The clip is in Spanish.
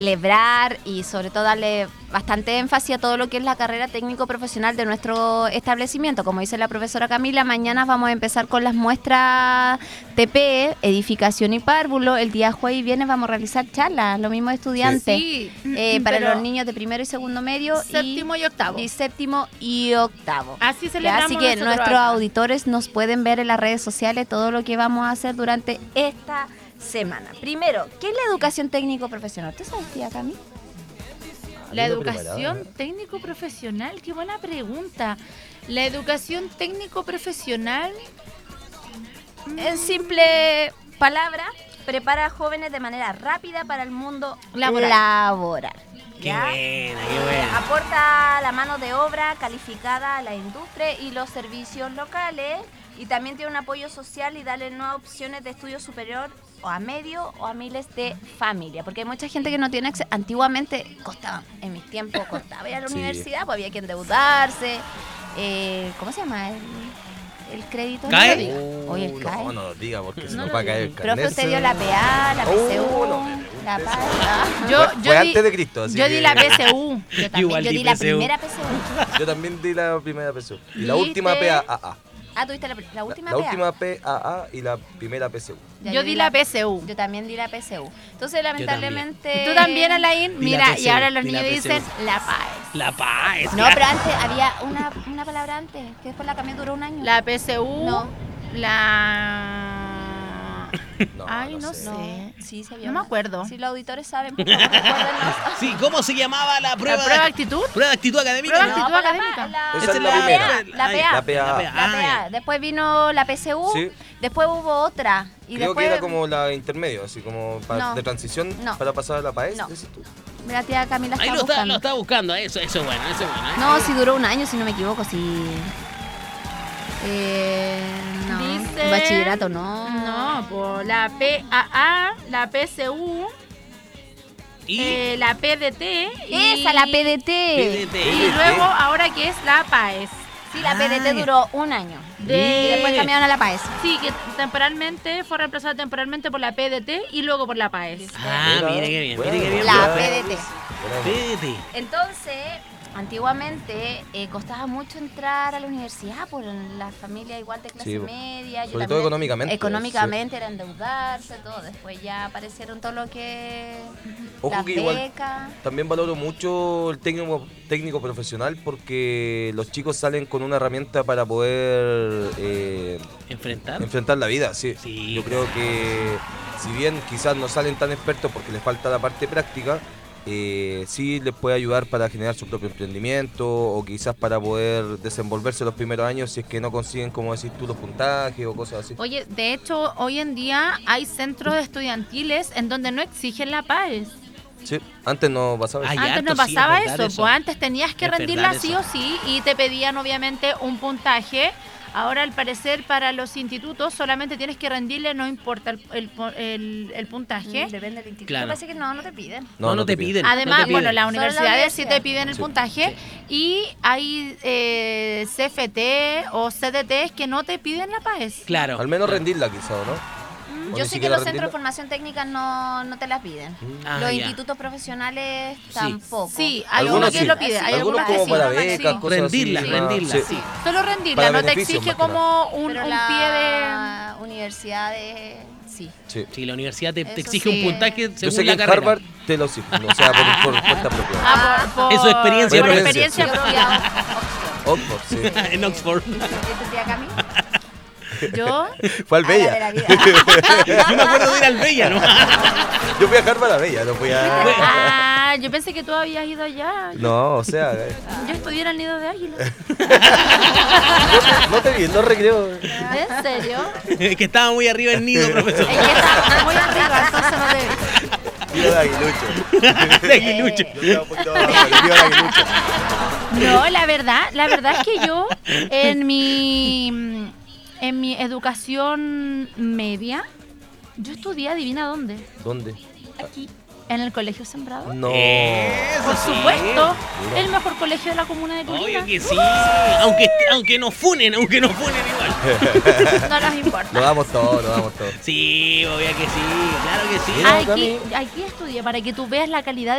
celebrar y sobre todo darle bastante énfasis a todo lo que es la carrera técnico-profesional de nuestro establecimiento. Como dice la profesora Camila, mañana vamos a empezar con las muestras TP, edificación y párvulo. El día jueves y viernes vamos a realizar charlas, los mismos estudiantes, Sí, para pero los niños de primero y segundo medio. séptimo y octavo. Y séptimo y octavo. Así Ya, celebramos así que nosotros nuestros acá. auditores nos pueden ver en las redes sociales todo lo que vamos a hacer durante esta semana. Primero, ¿qué es la educación técnico-profesional? ¿Tú sabes, tía Cami? La Ando educación preparado. técnico-profesional, qué buena pregunta. La educación técnico-profesional, En simple palabra, prepara a jóvenes de manera rápida para el mundo laboral. Qué ¿Ya? buena, qué buena. Aporta la mano de obra calificada a la industria y los servicios locales, y también tiene un apoyo social y darle nuevas opciones de estudio superior o a medio o a miles de familias, porque hay mucha gente que no tiene acceso. Antiguamente costaba, en mis tiempos costaba ir a la Sí. universidad, pues había que endeudarse. ¿Cómo se llama el crédito? ¿CAE? No lo diga. Oye, el CAE. No, no lo diga porque se No nos lo va a caer el diga. carnet. Profe, usted dio la PA, la PCU, no me pregunte la eso. PA. Fue antes de Cristo, así yo di que- la PSU. Yo también, Igual yo di di la PSU. primera PCU. Yo también di la primera PSU. Y la ¿Viste? última PAA. Ah, tuviste la última La PA. última PAA y la primera PSU. Ya, Yo di la PSU. Yo también di la PSU. Entonces, lamentablemente... ¿Y tú también, Alain? Di la Mira, y PSU, ahora los di la niños PSU. dicen la PAES. La paz. No, pero antes había una palabra antes, que después la cambié, duró un año. La PSU. No. La... No, Ay, no no sé. sé. Sí, se No me acuerdo. Si los auditores saben, por favor, recuérdenos. Sí, ¿cómo se llamaba la prueba? ¿La prueba de actitud? ¿Prueba de actitud académica? Prueba ¿no? actitud pues académica. Esa es la PA, primera. La Ay, PA. La PAA. La Ah, PA. Después vino la PSU, Sí. después hubo otra. Y Creo después, que era como la intermedio, así como No. de transición No. para pasar a la PAES. No. decís tú. la tía Camila Ahí está lo buscando. está buscando, eso es bueno, eso es bueno. ¿eh? No, si duró un año, si no me equivoco, si... no, Dice- bachillerato no. No, pues la PAA, la PSU, Y la PDT. Esa, la PDT. PDT. Y luego, ahora que es la PAES. Sí, la Ah, PDT ya. duró un año. De- Y después cambiaron a la PAES. Sí, que temporalmente fue reemplazada temporalmente por la PDT y luego por la PAES. Ah, mire qué bien, Bueno, mire qué bien. La bueno. PDT. Bueno, PDT. Entonces, antiguamente costaba mucho entrar a la universidad por la familia igual de clase Sí, media. Yo sobre todo también- económicamente, Económicamente era endeudarse, todo. Después ya aparecieron todo lo que... Ojo las que igual becas. también valoro mucho el técnico profesional porque los chicos salen con una herramienta para poder ¿Enfrentar? enfrentar la vida. Sí. Sí, Yo creo que si bien quizás no salen tan expertos porque les falta la parte práctica, sí les puede ayudar para generar su propio emprendimiento o quizás para poder desenvolverse los primeros años si es que no consiguen, como decís tú, los puntajes o cosas así. Oye, de hecho, hoy en día hay centros estudiantiles en donde no exigen la PAES. Sí, antes no pasaba eso. Ay, Antes no harto, sí, pasaba es verdad eso, eso. pues antes tenías que Es rendirla verdad sí eso. o sí y te pedían obviamente un puntaje. Ahora al parecer para los institutos solamente tienes que rendirle, no importa el puntaje. Depende del instituto. Claro. Parece que no te piden. No te piden. Además, no te bueno, piden. las Solo la universidades sí te universidad. piden el Sí, puntaje y hay CFT o CDT que no te piden la PAES. Claro. Al menos rendirla quizás, ¿no? O Yo ni sé que siquiera los centros de rendirla. formación técnica no te las piden. Ah, Los ya. institutos profesionales tampoco. Sí, hay Algunos uno que sí. lo pide, hay Algunos algunos como que sí. para sí. becas, cosas Rendirla, así. rendirla, sí. Solo rendirla, Para no te beneficios, exige más que como un Pero pie de... la universidades, sí. Sí. Sí, la universidad te Eso exige sí. un puntaje según Yo sé que la en carrera. Harvard te lo exigen, o sea, por cuenta propia. Es su experiencia por propia. experiencia Yo propia. fui a Oxford, sí. En Oxford. ¿Y tu tía Cami? Yo, Fue al A la de Bella. la vida. Yo me acuerdo de ir al Bella, ¿no? Yo fui a Harvard a Bella, no fui a... yo pensé que tú habías ido allá. No, o sea, Yo estudié en el nido de águila. no te vi en los recreos. ¿En serio? Que estaba muy arriba el nido, profesor. Es que está muy arriba, entonces no te vi. Tío de Aguilucho. De Aguilucho. Yo estaba un poquito abajo, pero tío de Aguilucho. No, la verdad es que yo en mi educación media, yo estudié, adivina dónde, ¿Dónde? aquí, ¿En el colegio Sembrado? No. Eso Por sí. supuesto, Mira. el mejor colegio de la comuna de Colina. Obvio que sí. Aunque nos funen igual. No nos importa. Lo damos todo, lo damos todo. Sí, obvio que sí, claro que sí. Mira, Aquí estudia para que tú veas la calidad